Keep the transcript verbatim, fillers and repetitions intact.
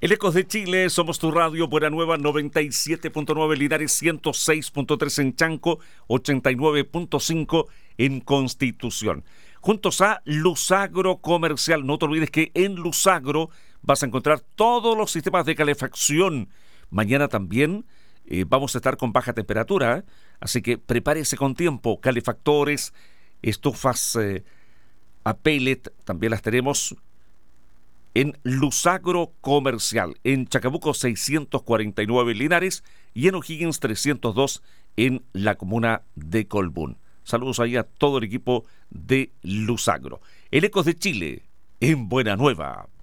El Ecos de Chile, somos tu radio, Buena Nueva, noventa y siete punto nueve Linares, ciento seis punto tres en Chanco, ochenta y nueve punto cinco en Constitución. Juntos a Lusagro Comercial. No te olvides que en Lusagro vas a encontrar todos los sistemas de calefacción. Mañana también eh, vamos a estar con baja temperatura, ¿eh? Así que prepárese con tiempo. Calefactores, estufas eh, a pellet, también las tenemos en Lusagro Comercial, en Chacabuco seiscientos cuarenta y nueve Linares y en O'Higgins trescientos dos en la comuna de Colbún. Saludos ahí a todo el equipo de Lusagro. El Ecos de Chile, en Buena Nueva.